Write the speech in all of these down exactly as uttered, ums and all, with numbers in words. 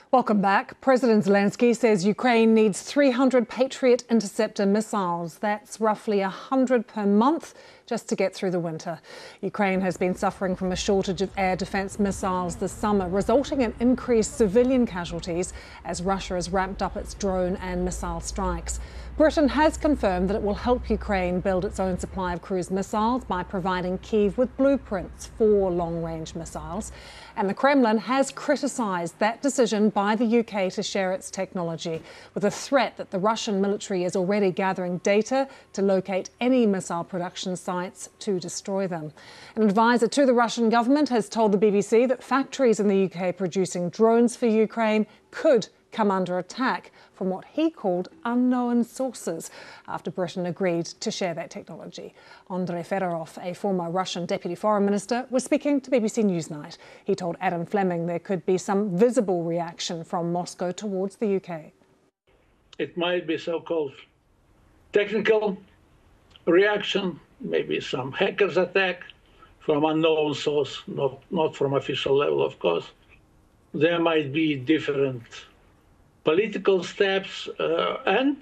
Welcome back. President Zelensky says Ukraine needs three hundred Patriot interceptor missiles. That's roughly one hundred per month just to get through the winter. Ukraine has been suffering from a shortage of air defence missiles this summer, resulting in increased civilian casualties as Russia has ramped up its drone and missile strikes. Britain has confirmed that it will help Ukraine build its own supply of cruise missiles by providing Kyiv with blueprints for long-range missiles. And the Kremlin has criticised that decision by the U K to share its technology, with a threat that the Russian military is already gathering data to locate any missile production sites to destroy them. An advisor to the Russian government has told the B B C that factories in the U K producing drones for Ukraine could come under attack from what he called unknown sources after Britain agreed to share that technology. Andrei Fedorov, a former Russian deputy foreign minister, was speaking to B B C Newsnight. He told Adam Fleming there could be some visible reaction from Moscow towards the U K. It might be so-called technical reaction, maybe some hackers attack from unknown source, not, not from official level, of course. There might be different political steps, uh, and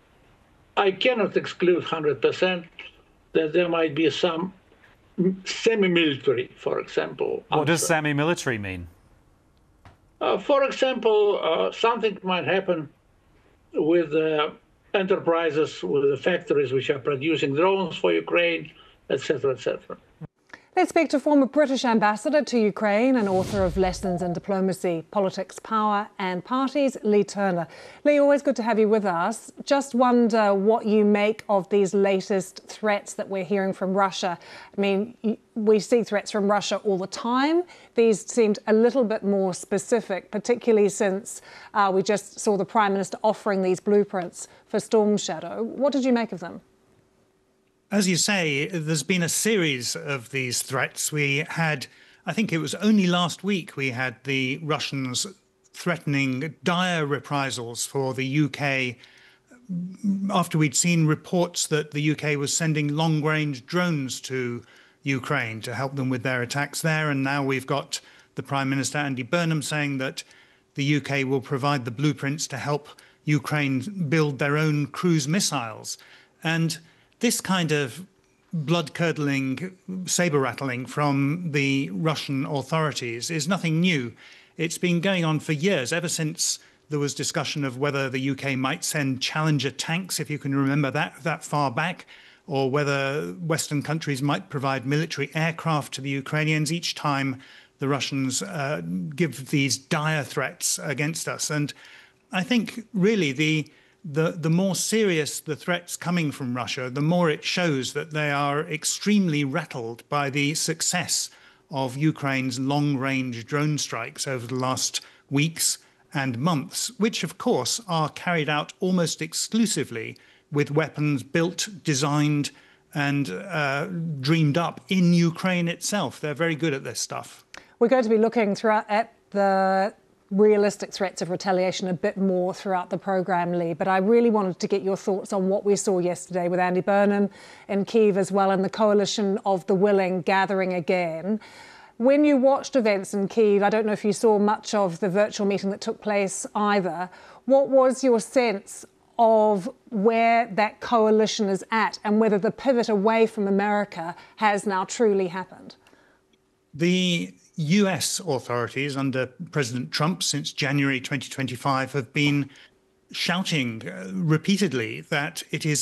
I cannot exclude one hundred percent that there might be some semi-military, for example. What answer. does semi-military mean? Uh, for example, uh, something might happen with uh, enterprises, with the factories which are producing drones for Ukraine, et cetera, et cetera. Let's speak to former British ambassador to Ukraine and author of Lessons in Diplomacy, Politics, Power and Parties, Lee Turner. Lee, always good to have you with us. Just wonder what you make of these latest threats that we're hearing from Russia. I mean, we see threats from Russia all the time. These seemed a little bit more specific, particularly since uh, we just saw the Prime Minister offering these blueprints for Storm Shadow. What did you make of them? As you say, there's been a series of these threats. We had, I think it was only last week, we had the Russians threatening dire reprisals for the U K after we'd seen reports that the U K was sending long-range drones to Ukraine to help them with their attacks there. And now we've got the Prime Minister, Andy Burnham, saying that the U K will provide the blueprints to help Ukraine build their own cruise missiles. And this kind of blood-curdling, saber-rattling from the Russian authorities is nothing new. It's been going on for years, ever since there was discussion of whether the U K might send Challenger tanks, if you can remember that, that far back, or whether Western countries might provide military aircraft to the Ukrainians each time the Russians uh, give these dire threats against us. And I think, really, the The, the more serious the threats coming from Russia, the more it shows that they are extremely rattled by the success of Ukraine's long-range drone strikes over the last weeks and months, which, of course, are carried out almost exclusively with weapons built, designed and uh, dreamed up in Ukraine itself. They're very good at this stuff. We're going to be looking throughout at the realistic threats of retaliation a bit more throughout the programme, Lee, but I really wanted to get your thoughts on what we saw yesterday with Andy Burnham in Kyiv as well, and the coalition of the willing gathering again. When you watched events in Kyiv, I don't know if you saw much of the virtual meeting that took place either, what was your sense of where that coalition is at and whether the pivot away from America has now truly happened? The U S authorities under President Trump since January twenty twenty-five have been shouting repeatedly that it is